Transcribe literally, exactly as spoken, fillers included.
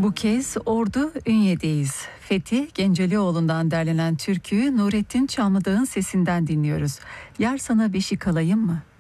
Bu kez Ordu Ünye'deyiz. Fethi Gencelioğlu'ndan derlenen türküyü Nurettin Çamlıdağ'ın sesinden dinliyoruz. Yar sana beşik alayım mı?